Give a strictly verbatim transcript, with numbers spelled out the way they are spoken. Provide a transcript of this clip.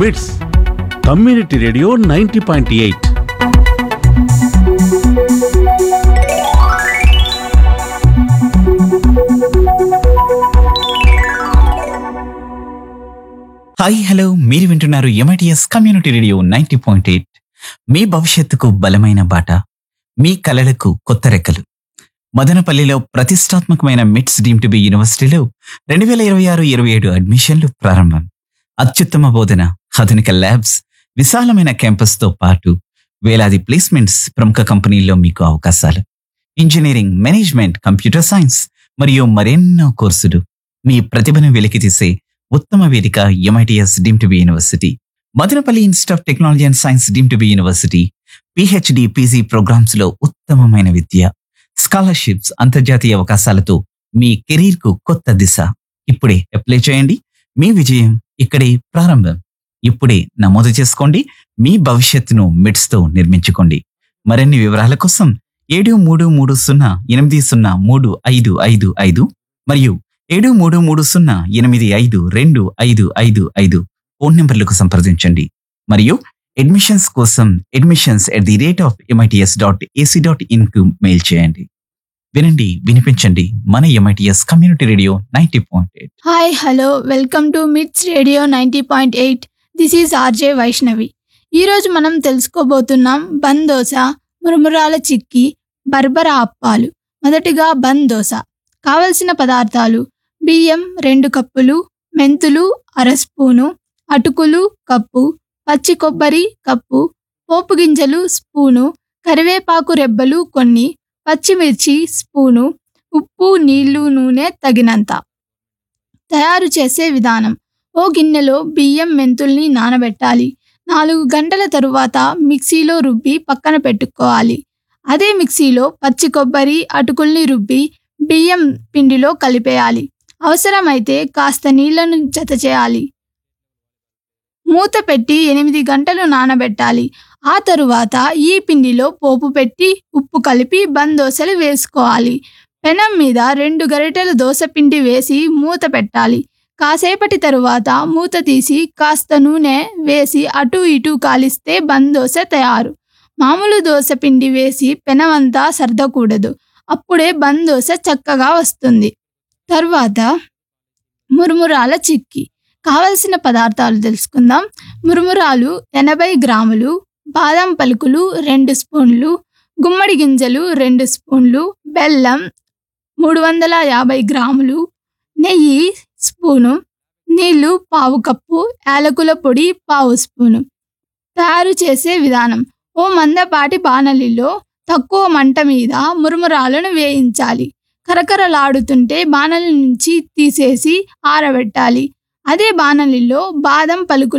మిట్స్ community radio ninety point eight. Hi hello, మీరు వింటున్నారు MITS community radio ninety point eight. మీ భవిష్యత్తుకు బలమైన బాట, మీ కలలకు కొత్త రెక్కలు. మదనపల్లిలో ప్రతిష్టాత్మకమైన మిట్స్ డీమ్డ్ టు బి యూనివర్సిటీలో రెండు వేల ఇరవై ఆరు ఇరవై ఏడు అడ్మిషన్లు ప్రారంభం. అత్యుత్తమ బోధన, ఆధునిక ల్యాబ్స్, విశాలమైన క్యాంపస్తో పాటు వేలాది ప్లేస్మెంట్స్, ప్రముఖ కంపెనీల్లో మీకు అవకాశాలు. ఇంజనీరింగ్, మేనేజ్మెంట్, కంప్యూటర్ సైన్స్ మరియు మరెన్నో కోర్సులు. మీ ప్రతిభను వెలికితీసే ఉత్తమ వేదిక MITS deemed to be university. Madanapalle institute of technology and science deemed to be university. PhD, PG programmes లో ఉత్తమమైన విద్య, స్కాలర్షిప్స్, అంతర్జాతీయ అవకాశాలతో మీ కెరీర్ కు కొత్త దిశ. ఇప్పుడే అప్లై చేయండి. మీ విజయం ఇక్కడే ప్రారంభం. ఇప్పుడే నమోదు చేసుకోండి. మీ భవిష్యత్తును మిట్స్ తో నిర్మించుకోండి. మరిన్ని వివరాల కోసం ఏడు మూడు మూడు సున్నా ఎనిమిది సున్నా మూడు ఐదు ఐదు ఐదు మరియు ఏడు మూడు మూడు సున్నా ఎనిమిది ఐదు రెండు ఐదు ఐదు ఐదు ఫోన్ నెంబర్లకు సంప్రదించండి. మరియు అడ్మిషన్స్ కోసం admissions at the rate of MITS dot AC dot in కు మెయిల్ చేయండి. వినండి, వినిపించండి. మన MITS community radio ninety point eight. Hi hello, welcome to మిట్స్ radio ninety point eight. This is RJ Vaishnavi. ఈరోజు మనం తెలుసుకోబోతున్నాం బన్ దోశ, మురుమురాల చిక్కీ, బర్బరా అప్పాలు. మొదటిగా బన్ దోశ. కావలసిన పదార్థాలు: బియ్యం రెండు కప్పులు, మెంతులు అర స్పూను, అటుకులు కప్పు, పచ్చి కొబ్బరి కప్పు, పోపు గింజలు స్పూను, కరివేపాకు రెబ్బలు కొన్ని, పచ్చిమిర్చి స్పూను, ఉప్పు, నీళ్లు, నూనె తగినంత. తయారు చేసే విధానం: ఓ గిన్నెలో బియ్యం, మెంతుల్ని నానబెట్టాలి. నాలుగు గంటల తరువాత మిక్సీలో రుబ్బి పక్కన పెట్టుకోవాలి. అదే మిక్సీలో పచ్చి కొబ్బరి, అటుకుల్ని రుబ్బి బియ్యం పిండిలో కలిపేయాలి. అవసరమైతే కాస్త నీళ్లను జత చేయాలి. మూత పెట్టి ఎనిమిది గంటలు నానబెట్టాలి. ఆ తరువాత ఈ పిండిలో పోపు పెట్టి ఉప్పు కలిపి బన్ దోశలు వేసుకోవాలి. పెనం మీద రెండు గరిటెల దోశ పిండి వేసి మూత పెట్టాలి. కాసేపటి తరువాత మూత తీసి కాస్త నూనె వేసి అటు ఇటు కాలిస్తే బన్ దోశ తయారు. మామూలు దోశ పిండి వేసి పెనమంతా సర్దకూడదు. అప్పుడే బన్ దోశ చక్కగా వస్తుంది. తర్వాత మురుమురాల చిక్కీ. కావలసిన పదార్థాలు తెలుసుకుందాం. మురుమురాలు ఎనభై గ్రాములు, బాదం పలుకులు రెండు స్పూన్లు, గుమ్మడి గింజలు రెండు స్పూన్లు, బెల్లం మూడు వందల యాభై గ్రాములు, నెయ్యి స్పూను, నీళ్లు పావు కప్పు, యాలకుల పొడి పావు స్పూను. తయారు చేసే విధానం: ఓ మందపాటి బాణలిలో తక్కువ మంట మీద మురుమురాలను వేయించాలి. కరకరలాడుతుంటే బాణలి నుంచి తీసేసి ఆరబెట్టాలి. అదే బాణలిలో బాదం పలుకులు